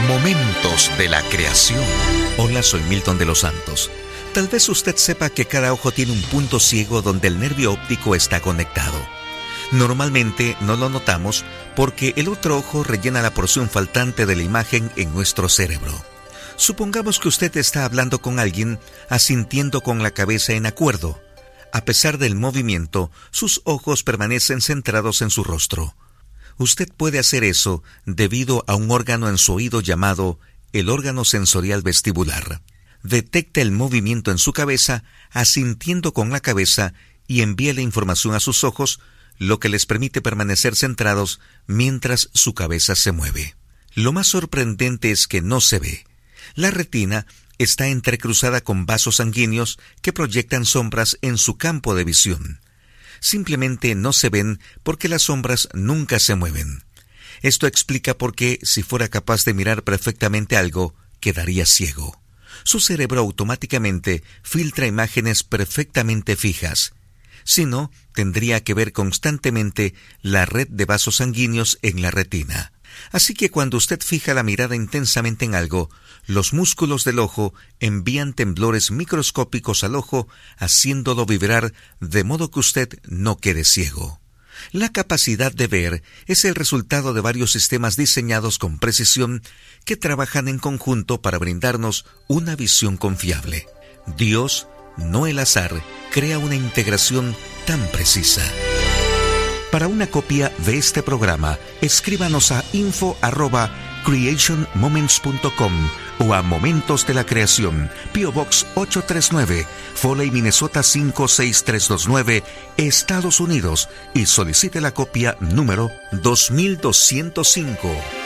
Momentos de la creación. Hola, soy Milton de los Santos. Tal vez usted sepa que cada ojo tiene un punto ciego donde el nervio óptico está conectado. Normalmente no lo notamos porque el otro ojo rellena la porción faltante de la imagen en nuestro cerebro. Supongamos que usted está hablando con alguien, asintiendo con la cabeza en acuerdo. A pesar del movimiento, sus ojos permanecen centrados en su rostro. Usted puede hacer eso debido a un órgano en su oído llamado el órgano sensorial vestibular. Detecta el movimiento en su cabeza, asintiendo con la cabeza y envía la información a sus ojos, lo que les permite permanecer centrados mientras su cabeza se mueve. Lo más sorprendente es que no se ve. La retina está entrecruzada con vasos sanguíneos que proyectan sombras en su campo de visión. Simplemente no se ven porque las sombras nunca se mueven. Esto explica por qué, si fuera capaz de mirar perfectamente algo, quedaría ciego. Su cerebro automáticamente filtra imágenes perfectamente fijas. Si no, tendría que ver constantemente la red de vasos sanguíneos en la retina. Así que cuando usted fija la mirada intensamente en algo, los músculos del ojo envían temblores microscópicos al ojo, haciéndolo vibrar de modo que usted no quede ciego. La capacidad de ver es el resultado de varios sistemas diseñados con precisión que trabajan en conjunto para brindarnos una visión confiable. Dios, no el azar, crea una integración tan precisa. Para una copia de este programa, escríbanos a info@creationmoments.com o a Momentos de la Creación, P.O. Box 839, Foley, Minnesota 56329, Estados Unidos, y solicite la copia número 2205.